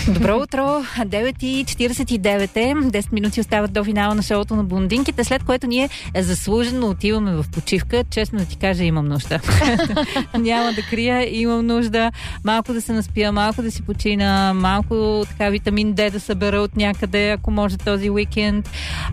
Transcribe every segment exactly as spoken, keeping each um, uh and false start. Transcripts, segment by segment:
Добро утро, девет и четиридесет и девет е, десет минути остават до финала на шоуто на блондинките, след което ние заслужено отиваме в почивка. Честно да ти кажа, имам нужда. Няма да крия, имам нужда малко да се наспия, малко да си почина, малко така витамин Д да събера от някъде, ако може този уикенд.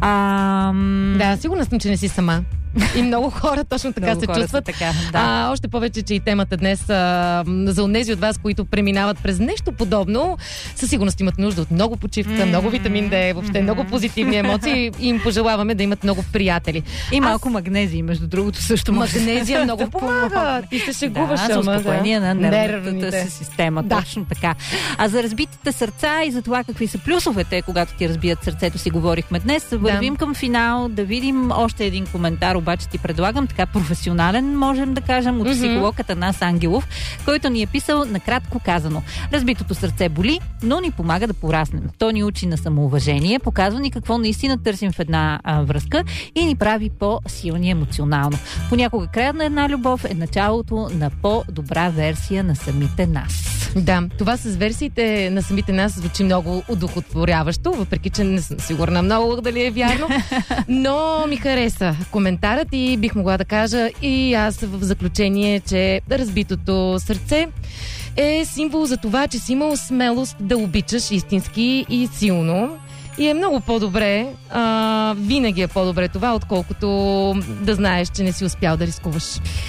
Ам... Да, сигурна съм, че не си сама. И много хора точно така много се чувстват. Така, да. а, още повече, че и темата днес а, за онези от вас, които преминават през нещо подобно, със сигурност имат нужда от много почивка, mm-hmm. много витамин Д, въобще mm-hmm. много позитивни емоции и им пожелаваме да имат много приятели. И малко Аз... магнезии, между другото, също може. Магнезия много помага. Ти се шегуваш, да, за успокоение да. на нервната си система. Да. Точно така. А за разбитите сърца и за това какви са плюсовете, когато ти разбият сърцето, си говорихме днес. Вървим да. към финал, да видим още един коментар, обаче ти предлагам така професионален, можем да кажем, от mm-hmm. психолог Атанас Ангелов, който ни е писал накратко казано: разбитото сърце боли, но ни помага да пораснем. То ни учи на самоуважение, показва ни какво наистина търсим в една а, връзка и ни прави по-силни емоционално. Понякога краят на една любов е началото на по-добра версия на самите нас. Да, това с версиите на самите нас звучи много удохотворяващо, въпреки че не съм сигурна много дали е вярно, но ми хареса коментарът и бих могла да кажа и аз в заключение, че разбитото сърце е символ за това, че си имал смелост да обичаш истински и силно. И е много по-добре, а, винаги е по-добре това, отколкото да знаеш, че не си успял да рискуваш.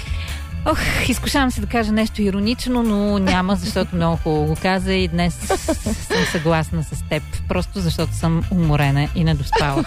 Ох, изкушавам се да кажа нещо иронично, но няма, защото много хубаво го каза и днес съм съгласна с теб. Просто защото съм уморена и недоспала.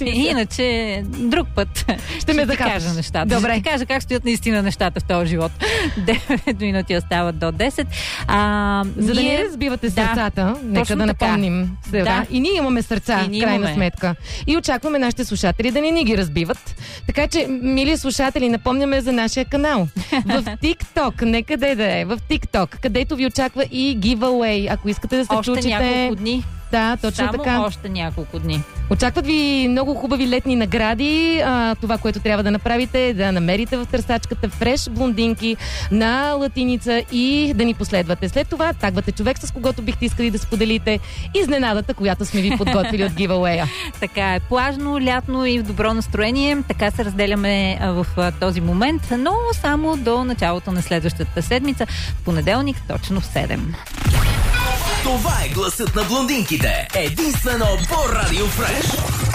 Иначе друг път ще, ще ме да кажа нещата. Добре. Ще ти кажа как стоят наистина нещата в този живот. девет минути остават до десет. А, За ние... да не разбивате сърцата, да, нека да напомним. Да. Да. И ние имаме сърца, в крайна имаме. сметка. И очакваме нашите слушатели да не ни ги разбиват. Така че, мили слушатели, напомняме за нашия канал. В TikTok, не къде да е, в TikTok, където ви очаква и giveaway, ако искате да се още включите. Още няколко дни. Да, точно Само така. още няколко дни. Очакват ви много хубави летни награди. А, това, което трябва да направите, е да намерите в търсачката Fresh блондинки на латиница и да ни последвате. След това тагвате човек, с когото бихте искали да споделите изненадата, която сме ви подготвили от giveaway-а. Така е. Плажно, лятно и в добро настроение. Така се разделяме в този момент, но само до началото на следващата седмица, в понеделник, точно в седем. Това е гласът на блондинките. Единствено по Радио Фреш.